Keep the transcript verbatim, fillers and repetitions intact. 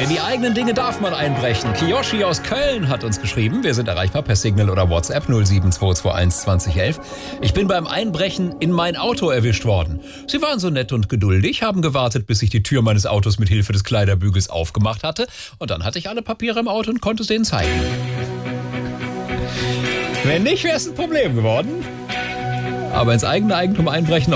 In die eigenen Dinge darf man einbrechen. Kiyoshi aus Köln hat uns geschrieben. Wir sind erreichbar per Signal oder WhatsApp null sieben zwei zwei eins zwanzig elf. Ich bin beim Einbrechen in mein Auto erwischt worden. Sie waren so nett und geduldig, haben gewartet, bis ich die Tür meines Autos mit Hilfe des Kleiderbügels aufgemacht hatte. Und dann hatte ich alle Papiere im Auto und konnte es denen zeigen. Wenn nicht, wäre es ein Problem geworden. Aber ins eigene Eigentum einbrechen